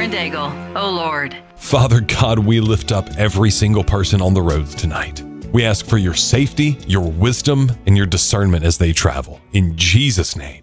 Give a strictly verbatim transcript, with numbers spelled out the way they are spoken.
and Daigle, O Lord. Father God, we lift up every single person on the roads tonight. We ask for your safety, your wisdom, and your discernment as they travel. In Jesus' name.